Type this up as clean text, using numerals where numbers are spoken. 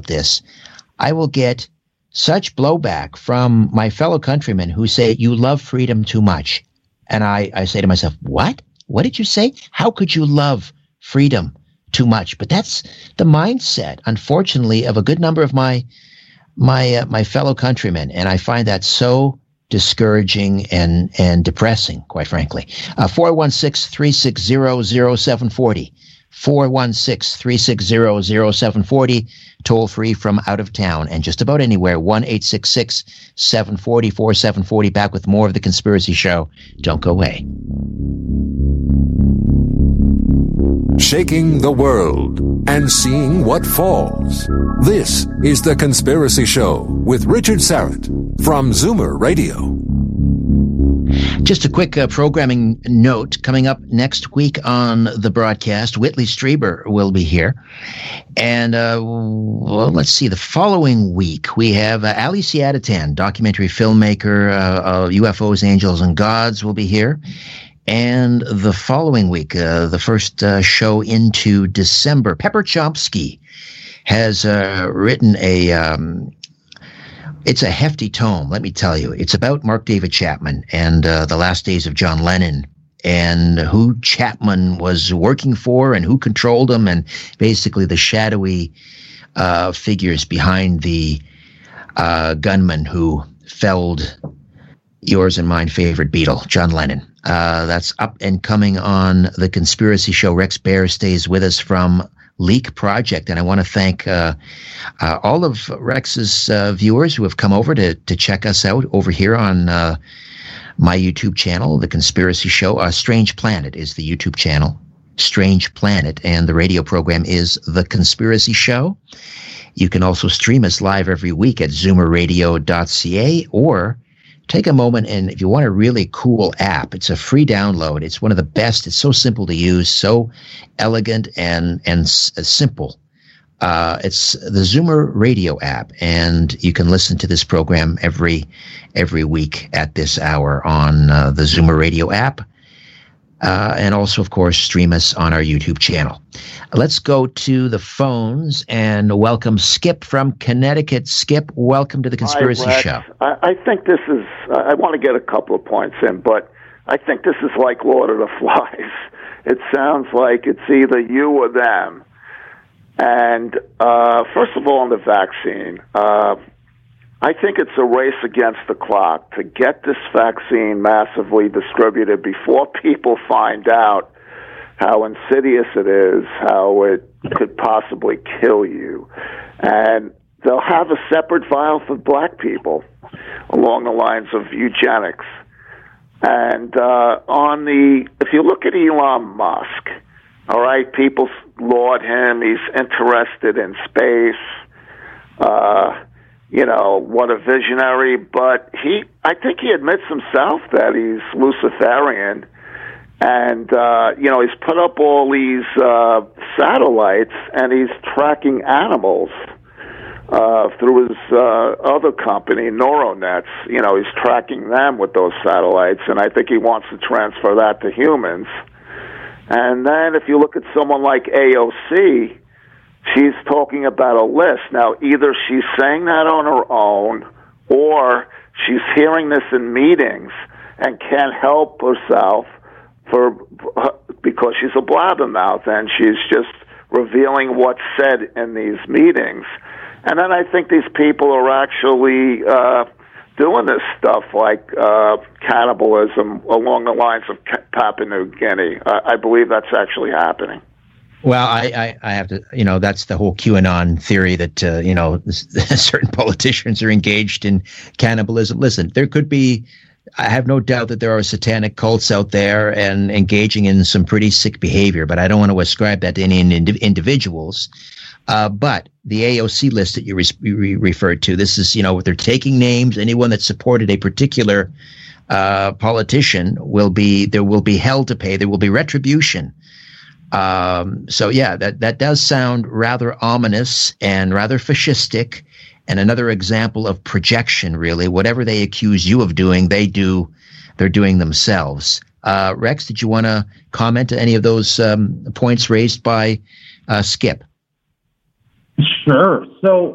about this, I will get such blowback from my fellow countrymen who say, you love freedom too much. And I say to myself, what? What did you say? How could you love freedom too much? But that's the mindset, unfortunately, of a good number of my fellow countrymen. And I find that so discouraging and depressing, quite frankly. 416-360-0740. 416-360-0740, toll free from out of town and just about anywhere. 1-866-740-4740. Back with more of The Conspiracy Show. Don't go away. Shaking the world and seeing what falls. This is The Conspiracy Show with Richard Syrett from Zoomer Radio. Just a quick programming note. Coming up next week on the broadcast, Whitley Strieber will be here. And, well, let's see. The following week, we have Ali Siadatan, documentary filmmaker, UFOs, Angels, and Gods will be here. And the following week, the first show into December, Pepper Chomsky has written it's a hefty tome, let me tell you. It's about Mark David Chapman and the last days of John Lennon and who Chapman was working for and who controlled him, and basically the shadowy figures behind the gunman who felled yours and mine favorite Beatle, John Lennon. That's up and coming on The Conspiracy Show. Rex Bear stays with us from Leak Project, and I want to thank all of Rex's viewers who have come over to check us out over here on my YouTube channel, The Conspiracy Show. Strange Planet is the YouTube channel, Strange Planet, and the radio program is The Conspiracy Show. You can also stream us live every week at zoomerradio.ca, or take a moment, and if you want a really cool app, it's a free download. It's one of the best. It's so simple to use, so elegant and simple. It's the Zoomer Radio app, and you can listen to this program every week at this hour on the Zoomer Radio app. And also, of course, stream us on our YouTube channel. Let's go to the phones and welcome Skip from Connecticut. Skip, welcome to The Conspiracy Show. I think this is, I want to get a couple of points in, but I think this is like Lord of the Flies. It sounds like it's either you or them. And first of all, on the vaccine, I think it's a race against the clock to get this vaccine massively distributed before people find out how insidious it is, how it could possibly kill you. And they'll have a separate vial for black people along the lines of eugenics. And if you look at Elon Musk, all right, people laud him. He's interested in space. What a visionary. But I think he admits himself that he's Luciferian. And, he's put up all these satellites, and he's tracking animals through his other company, Neuronets. He's tracking them with those satellites, and I think he wants to transfer that to humans. And then if you look at someone like AOC, she's talking about a list. Now, either she's saying that on her own, or she's hearing this in meetings and can't help herself because she's a blabbermouth, and she's just revealing what's said in these meetings. And then I think these people are actually doing this stuff like cannibalism along the lines of Papua New Guinea. I believe that's actually happening. Well, I have to, that's the whole QAnon theory that, certain politicians are engaged in cannibalism. Listen, there could be, I have no doubt that there are satanic cults out there and engaging in some pretty sick behavior, but I don't want to ascribe that to any individuals. But the AOC list that you referred to, this is, they're taking names. Anyone that supported a particular politician will be held to pay. There will be retribution. So yeah, that does sound rather ominous and rather fascistic, and another example of projection, really. Whatever they accuse you of doing, they're doing themselves. Rex, did you want to comment to any of those points raised by Skip? Sure. So